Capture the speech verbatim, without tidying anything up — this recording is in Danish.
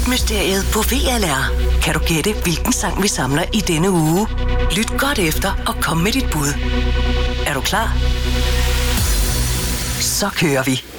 Musikmysteriet på V L R. Kan du gætte, hvilken sang vi samler i denne uge? Lyt godt efter og kom med dit bud. Er du klar? Så kører vi.